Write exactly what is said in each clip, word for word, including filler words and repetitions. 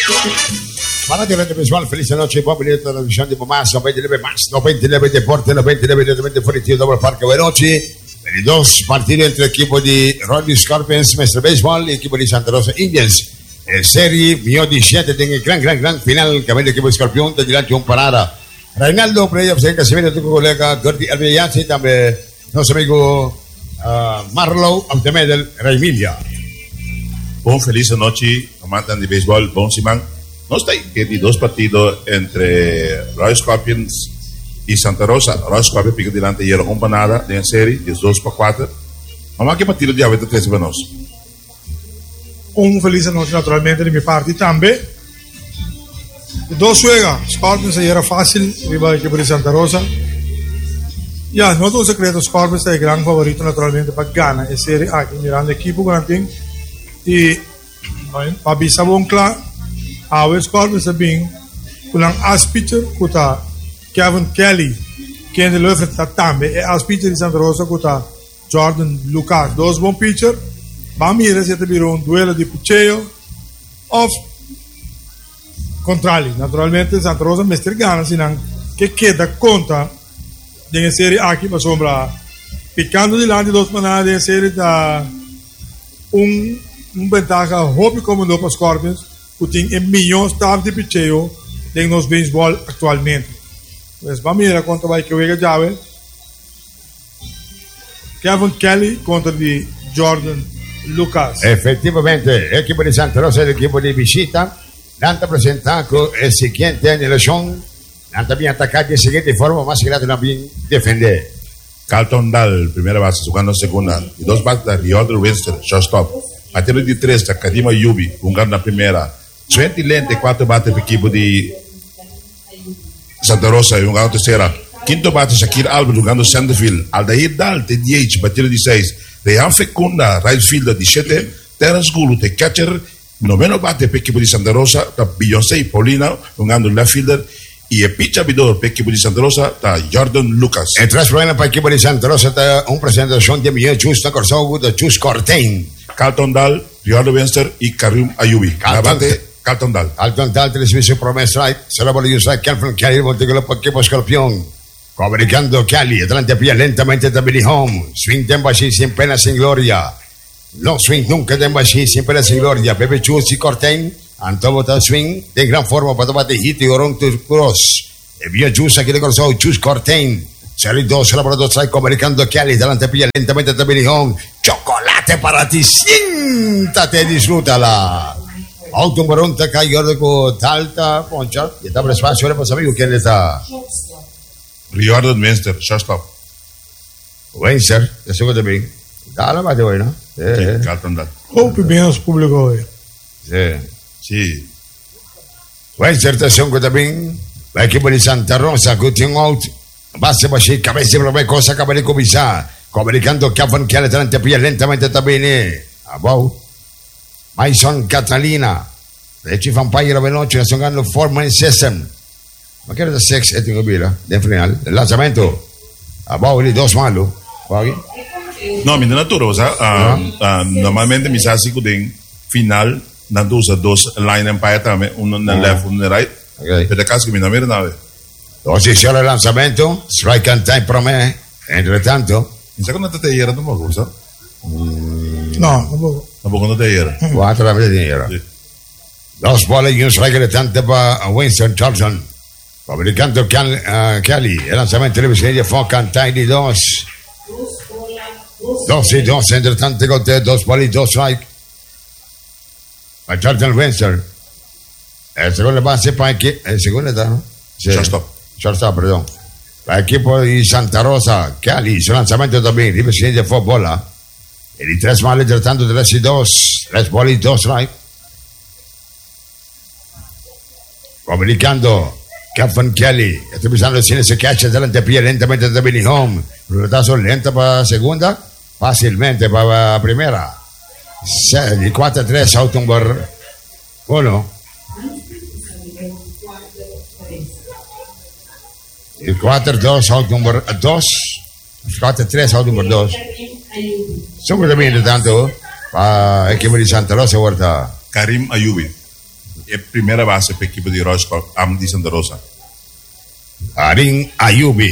Buenas tardes, visual, feliz noche, buon venire alla televisione di Bomas, veintinueve más, veintinueve deporte, veintinueve de Furitivo, doble parque, buenas noches. Dos partidos entre el equipo de Rodney Scorpions, Mister Baseball, y el equipo de Santa Rosa Indians. Eh, serie mio diciassette, en el gran, gran, gran final, que el equipo de Scorpion, de delante un parada. Reinaldo, playoff, se encarga de tu colega, Gordy Alvellazzi, también nuestro amigo uh, Marlow, Automedel, Raimilia. Buon feliz noche, amantes de béisbol, bon Simán. No está que de dos partidos entre Royal Scorpions y Santa Rosa. Royal Scorpions pica delante y era un panada de en serie, de dos para cuatro. Mamá, ¿qué partido de avete tres para nos? Un feliz noche naturalmente de mi parte también. Dos juega, Scorpions era fácil, arriba del equipo de Santa Rosa. Ya, no es un secreto, Scorpions es el gran favorito naturalmente para ganar la serie A, que mirando el equipo con el y para bisa bon clar, our Scorpions es bien, con un as pitcher que está Kevin Kelly, que en el otro está también, el as pitcher de Santa Rosa que está Jordan Lucas, dos bons pitcher. Vamos a mirar si te viro un duelo de picheo o contrario. Naturalmente Santa Rosa me gana, sino que queda contra de la serie aquí para sombra picando delante dos manadas de serie da un, un ventaja hobby como no para Scorpions que tiene un millón de picheo de los béisbol actualmente. Pues vamos a mirar cuánto va a que juega llave Kevin Kelly contra de Jordan Lucas. Efectivamente, el equipo de Santa Rosa es el equipo de visita. Nanta presentado el siguiente año de León. Nanta bien atacado de siguiente forma, más grande también defender. Carlton Dahl, primera base, jugando segunda. Y dos bases, Riordan Winston, shortstop. A tiro de tres, Karim Ayubi, jugando na primeira. Trent Lente, quatro bates para o equipo de Santa Rosa, jugando na terceira. Quinto bate, Shakir Albert, jugando Centerfield. Aldair Dahl, T D H, batida de seis. Rehan Fecunda, right fielder de siete. Terence Gulu, de catcher. Noveno bate para o equipo de Santa Rosa, está Beyoncé Paulina, jugando left fielder. Y el pitch abridor para o equipo de Santa Rosa está Jordan Lucas. En tres problemas para el equipo de Santa Rosa está una presentación de Miguel Justa Corso de Chus Cortain. Carlton Dahl, Riordan Winston y Karim Ayubi. Carlton, Carlton Dahl. Carlton Dahl, recibe su primer strike. Se la vuelve a usar Kelvin Kelly, voltea para el equipo Escorpión. Comunicando Kelly, adelante pilla lentamente de Billy Home. Swing de así, sin pena, sin gloria. No swing nunca de así, sin pena, sin gloria. Bebe Chus y Cortain. Antomo tal swing de gran forma para tomar hit y oron tu cross. El vio Chus aquí de Corso, Chus Cortain. Serie dos, se la vuelve a usar comunicando Kelly, adelante pilla lentamente de Billy Home. Chocolate para ti, siéntate y disfrútala. Auto Baronta cayó de Talta, Poncha. Y está por espacio, ahora pues amigo, ¿quién está? Riordan Winston, shortstop. Winston, de segundo también. Dale, más de hoy, ¿no? Sí, sí, Carlton Dahl. Hope menos público hoy. Sí. Sí. Winston, de segundo también. El equipo de Santa Rosa, que tiene out. Base para allí, cabeza para ver cosa que va a comenzar. Comunicando Kevin Kelly, adelante, pilla lentamente también. Eh. Abau. Mason Catalina. De Chief Vampire veloce, la giocando forma in system. Ma che era da sex e tengo bila, del final, il lanzamento. A Bauli dos malo. Pagi? No, mi natura, o sea, uh, uh, normalmente mi sa siku ding final nandu usa dos line empire también, uno en el left, uno en el right. Okay. Pero caso que mi nombre no ve. Posizione il lanzamento, strike and time per me. Entre tanto, mi sa che non te ieri non mo gusta. No, tampoco. Tampoco non te ieri. Quattro la vedere. Sì. Dos bolle y un strike de tanto para Winston Charlton. Fabricando uh, Kelly, el lanzamento de Vicente Foca, Antay di dos. Dos y dos, entre tanto con dos bolas y dos strike. Para Charlton Winston. El segundo base para el, el segundo está, ¿no? Sí. Shortstop. Shortstop, perdón. Para el equipo de Santa Rosa, Kelly, su lanzamiento también, de Vicente Foca, bola. Y tres males, entre tanto, tres y dos. Tres bolas y dos strike. Comunicando Kevin Kelly, estoy pensando si se cacha delante pie lentamente de Billy Home, pelotazo lento para segunda, fácilmente para primera. Il quattro a tre Sautenberg uno. Il quattro a due Sautenberg due. Il quattro a tre Sautenberg due. Sono veramente tanto. Ah, equipo di Santa Rosa guarda. Karim Ayubi. E primeira base per equipe di Roscoe, Am di Santa Rosa. Arin Ayubi.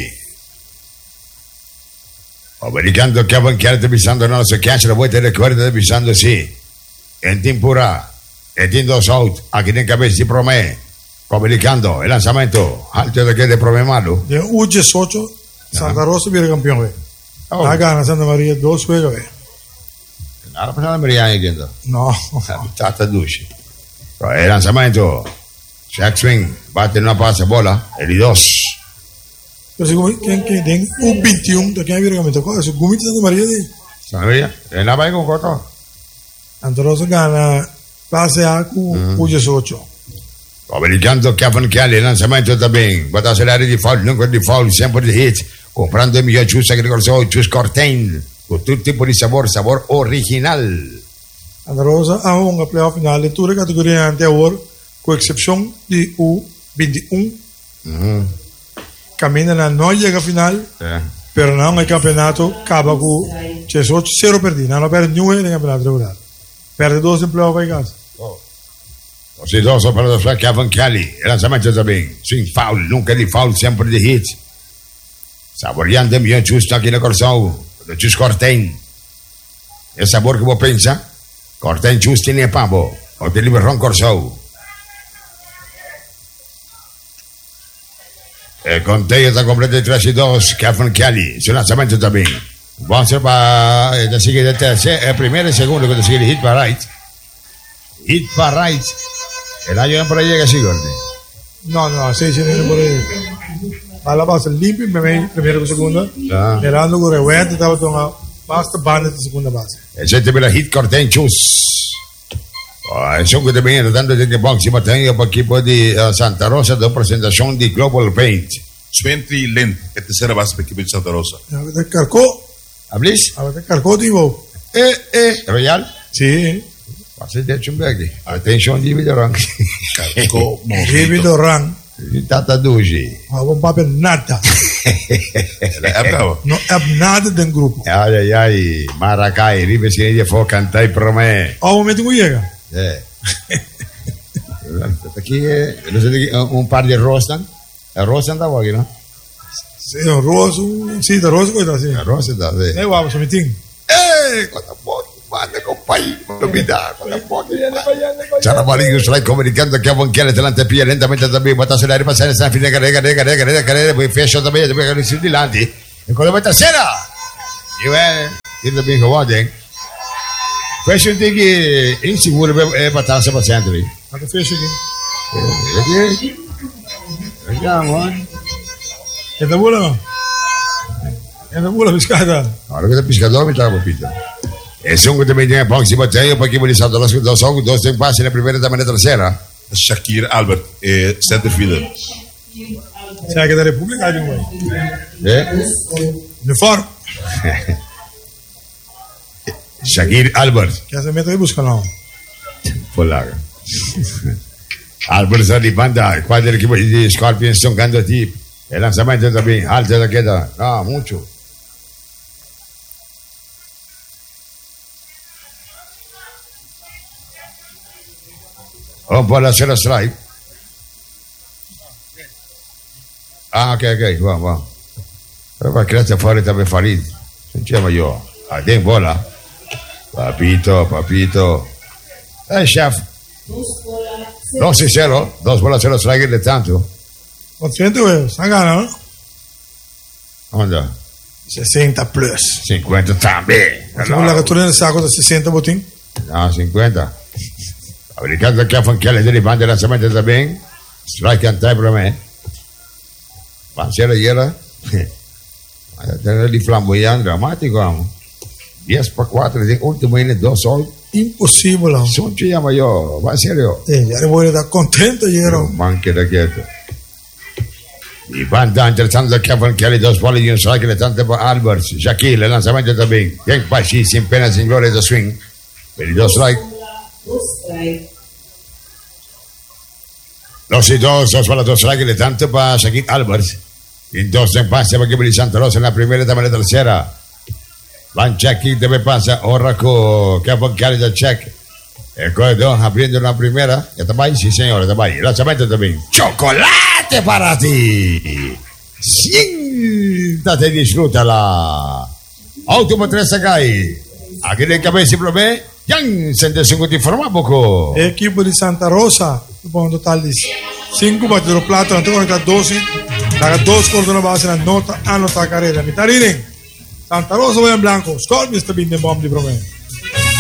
Obrigando Kevin Kelly pisando no se catch la vuelta recuerda pisando sí. En Timpura, en Tindo South, aquí en cabeza de Promé. Comunicando el lanzamiento alto de que de Promé malo. De U dieciocho, Santa Rosa viene campeón, ve. Oh. La gana Santa María dos juegos, ve. Nada para María aquí. No. Tata Dushi. El lanzamiento. Jack Swing, bate una pase bola, el dos. Pero si quien que den U veintiuno, de quién viene campeón, ¿cuál es su Gumita Santa María de? Santa María, en la vaina con Coto. Santa Rosa gana clase A con U dieciocho. Comunicando Kevin Kelly, el lanzamiento también. Bata acelerar de foul, nunca de foul, siempre de hit. Comprando el millón chus agricultor, chus cortain. Con todo tipo de sabor, sabor original. Santa Rosa ha un playoff final de toda la categoría anterior, con excepción de U veintiuno. Uh-huh. Camina na no llega a final, Yeah. pero não é campeonato, acaba com dieciocho, zero perdido. Não perde nenhum no campeonato regular. Perde dois em playoff vai casa. Os idosos para los Kevin Kelly, el lanzamiento también. Sin foul, nunca de foul, siempre de hit. Saboreando el millón chus aquí en el corazón. De chus cortain. El sabor que vos pensa, cortain chus tiene pavo. O te liberón corazón. El conteo está completo de tres y dos. Kevin Kelly, su lanzamiento también. Vamos a ser para el siguiente tercer, el primero y segundo que te sigue hit para right. Hit para right. El año por ahí llega así, Gordy. No, no, así se viene por ahí. A la base limpio, primero y segundo. Ah. Mirando con el wet, estaba con la basta banda de segunda base. El séptimo era hit corten chus. El segundo también tratando de que box y batalla para el equipo de uh, Santa Rosa de presentación de Global Paint. Swentry Lent, e terceira base per equipe di Santa Rosa. Te carcó, ¿Hablis? a te carcó, tipo. Eh, eh. Royal. Sí, Pase de Chumberg. Atención, Jimmy Durán. Carco David Oran, Tata Duji. a un papel nada. É bravo. No é nada del grupo. Ai, ai, ai. Maracai, Rives que ele for cantar e promete. Ao momento que llega. É. Aqui é, não sei, um par de Rostan. A Rostan da aqui, não? Sí, roso, sí, de roso, coisa assim. A Rostan da, é. É guapo, somitinho. Eh, quando pode, manda com o pai, não me dá, quando pode. Ciao Marinho, stai comunicando che Avonchiale delante pia lentamente também, bota acelerar e passar nessa fina, carrega, carrega, carrega, carrega, carrega, poi fecha também, também carrega sul di lanti. E con la volta sera. Io è, il da bingo guarda. Questo è che insicuro per battere sempre sempre. Ma che fece aqui? Vedi? Vediamo, eh. É da bula, não? É da bula, piscada. Ora che pescatore mi trova capito. E sono che mi viene poco si battaglia perché mi risalto la scuola, so due tempi passi la prima da manetta la sera. Shakir Albert, e centerfielder. Sai che da Repubblica hai un Eh? uniforme. Shakir Albert. Che se mette e busca, no? Pollaga. Albert sta di banda, qua dell'equipo di Scorpions sono candidati. E lanzamento también, alto da queda. No, mucho. Un po' la sera strike. Ah, ok, ok, va, va. Però perché la fuori también Farid. Non c'è io. A te bola. Papito, papito. Eh, chef. Dos y cero. Dos bolas cero strike de tanto. Contento, güey. Está ganando, ¿no? Onda. sessenta plus. cinquanta también. Facciamo la cattura nel sacco da sessanta botín. No, cinquanta. Fabricando que Afonquiales de Limán de lanzamiento también. Strike and time para mí. Pancera y era. Tener el flamboyante dramático, vamos. diez por cuatro, último inning, dos hoy. Impossibile, no? Son ci llama yo, va serio. Eh, ya le voy a estar contento, Jero. Manche da quieto. Y van tratando de que Afonquiales, dos bolas y un strike, le tanto por Alberts. Shaquille, el lanzamiento también. Bien, Pachi, sin pena, sin gloria de swing. Pero dos strike. Dos y dos, dos para dos strike, le tanto para Shaquille Alberts. Y dos en pase para que Santa Rosa en la primera y también en la tercera. Van check, deve passa, Oraco, che Afonquiales da check. Recuerdo, abriendo la primera. ¿Ya está ahí? Sí, señor, está ahí. Lanzamiento también. ¡Chocolate para ti! Siéntate y disfrútala. Último tres acá ahí. Aquí en el cabeza plomé. Jansen de cinquanta informando poco. Equipo di Santa Rosa, con un total di cinque battitori plata, hanno conectato dosi, daga dos cordono base la nota, hanno la carrera. Mitad inning, Santa Rosa va en blanco, Scorpions te binde bomb di Bromé.